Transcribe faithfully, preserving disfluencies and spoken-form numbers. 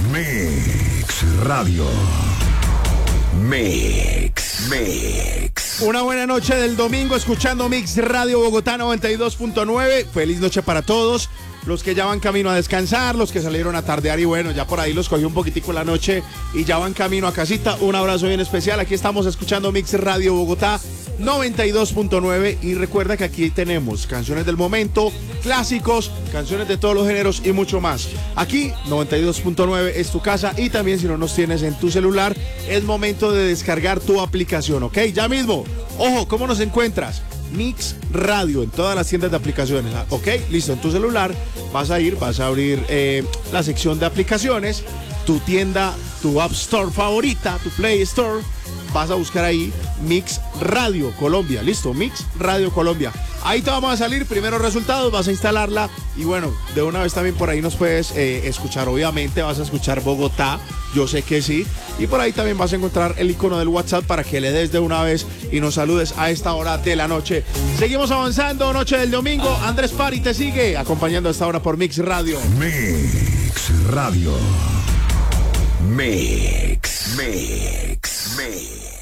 Mix Radio. Mix, Mix. Una buena noche del domingo escuchando Mix Radio Bogotá noventa y dos punto nueve. Feliz noche para todos. Los que ya van camino a descansar, los que salieron a tardear y bueno, ya por ahí los cogió un poquitico la noche y ya van camino a casita. Un abrazo bien especial. Aquí estamos escuchando Mix Radio Bogotá noventa y dos punto nueve y recuerda que aquí tenemos canciones del momento, clásicos, canciones de todos los géneros y mucho más. Aquí noventa y dos punto nueve es tu casa y también si no nos tienes en tu celular es momento de descargar tu aplicación, ¿ok? Ya mismo. Ojo, ¿cómo nos encuentras? Mix Radio en todas las tiendas de aplicaciones, ¿ok? Listo, en tu celular vas a ir, vas a abrir eh, la sección de aplicaciones, tu tienda, tu App Store favorita, tu Play Store. Vas a buscar ahí Mix Radio Colombia, listo, Mix Radio Colombia. Ahí te vamos a salir, primeros resultados, vas a instalarla y bueno, de una vez también por ahí nos puedes eh, escuchar, obviamente vas a escuchar Bogotá, yo sé que sí, y por ahí también vas a encontrar el icono del WhatsApp para que le des de una vez y nos saludes a esta hora de la noche. Seguimos avanzando, noche del domingo, Andrés Pari te sigue acompañando a esta hora por Mix Radio. Mix Radio. Mix, Mix, Mix.